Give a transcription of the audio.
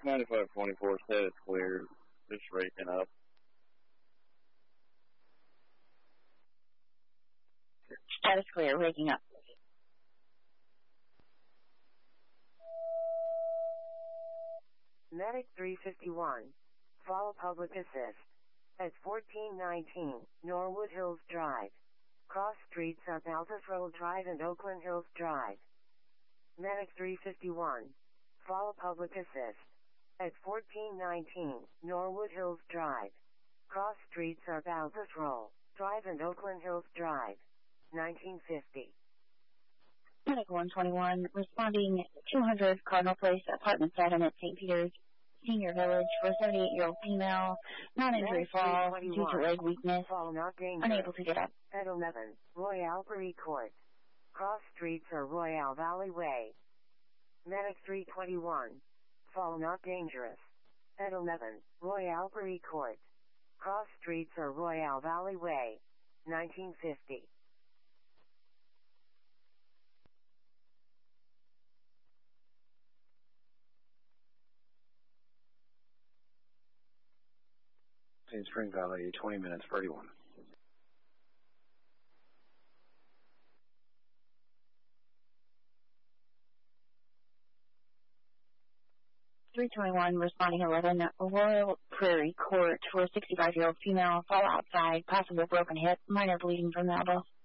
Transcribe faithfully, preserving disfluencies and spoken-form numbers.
ninety-five twenty-four status clear. Just raking up. Status clear, raking up. Medic three fifty-one. Follow public assist. At fourteen nineteen, Norwood Hills Drive. Cross streets up Altus Road Drive and Oakland Hills Drive. Medic three fifty-one. Follow public assist. At fourteen nineteen, Norwood Hills Drive. Cross streets up Altus Road Drive and Oakland Hills Drive. nineteen fifty. Medic one twenty-one, responding two hundred Cardinal Place, apartment seven at Saint Peter's Senior Village for a seventy-eight-year-old female, non-injury fall due to leg weakness, fall not unable to get up. At eleven, Royale Paris Court. Cross streets are Royale Valley Way. Medic three twenty-one. Fall not dangerous. At eleven, Royale Paris Court. Cross streets are Royale Valley Way. nineteen fifty. In Spring Valley, twenty minutes for eighty-one. three twenty-one, responding eleven, Royal Prairie Court for a sixty-five-year-old female, fall outside, possible broken hip, minor bleeding from the elbow.